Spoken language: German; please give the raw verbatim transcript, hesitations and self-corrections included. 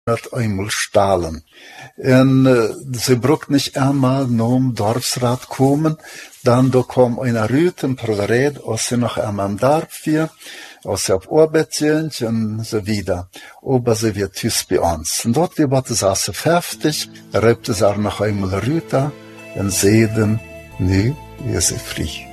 het einmal stahlen. En uh, ze braucht nicht einmal nom Dorfsrat kommen, dann da kom einer Rüten Provered, als sie noch einmal am Dorf wir, als sie auf Arbeit sind und so wieder. Aber sie wird tüß bei uns. Und dort wird es also fertig, reibt es auch noch einmal Rüter und sehen, nu ist sie frei.